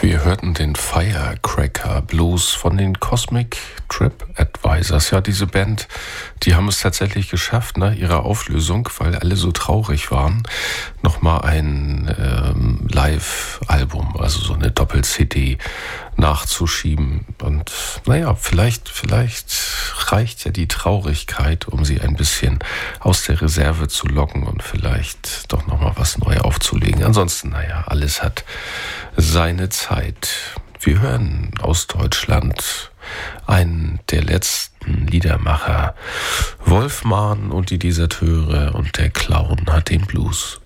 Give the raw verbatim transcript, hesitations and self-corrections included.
Wir hörten den Firecracker Blues von den Cosmic Trip Advisors. Ja, diese Band, die haben es tatsächlich geschafft, nach ihrer Auflösung, weil alle so traurig waren, nochmal ein ähm, Live-Album, also so eine Doppel-C D nachzuschieben. Und naja, vielleicht, vielleicht reicht ja die Traurigkeit, um sie ein bisschen aus der Reserve zu locken und vielleicht doch nochmal was neu aufzulegen. Ansonsten, naja, alles hat seine Zeit. Wir hören aus Deutschland einen der letzten Liedermacher, Wolfmann und die Deserteure, und der Clown hat den Blues.